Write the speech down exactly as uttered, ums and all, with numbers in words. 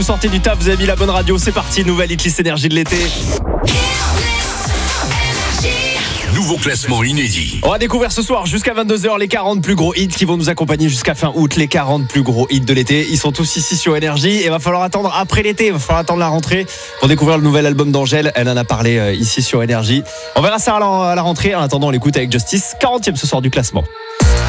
Vous sortez du taf, vous avez mis la bonne radio, c'est parti, nouvelle hitlist énergie de l'été. Nouveau classement inédit. On va découvrir ce soir jusqu'à vingt-deux heures les quarante plus gros hits qui vont nous accompagner jusqu'à fin août. Les quarante plus gros hits de l'été. Ils sont tous ici sur Énergie et il va falloir attendre après l'été. Il va falloir attendre la rentrée pour découvrir le nouvel album d'Angèle. Elle en a parlé euh, ici sur Énergie. On verra ça à la, à la rentrée. En attendant, on l'écoute avec Justice. quarantième ce soir du classement.